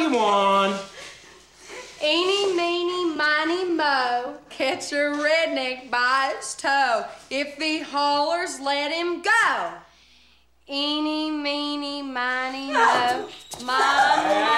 lucky one. Eeny, meeny, miny, moe, catch a redneck by its toe. If he hollers, let him go. Eeny, meeny, miny, moe, my